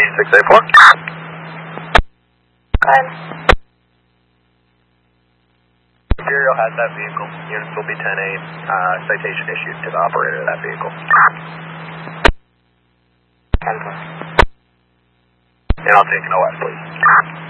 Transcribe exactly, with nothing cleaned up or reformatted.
fifteen six eight four. Go ahead. Imperial has that vehicle. Units will be ten eight. Uh, citation issued to the operator of that vehicle. ten four. And I'll take an O S, please.